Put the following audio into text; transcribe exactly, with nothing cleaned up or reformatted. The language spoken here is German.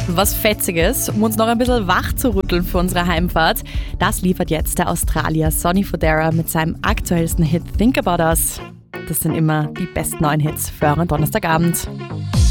Was Fetziges, um uns noch ein bisschen wach zu rütteln für unsere Heimfahrt. Das liefert jetzt der Australier Sonny Fodera mit seinem aktuellsten Hit Think About Us. Das sind immer die besten neuen Hits für euren Donnerstagabend.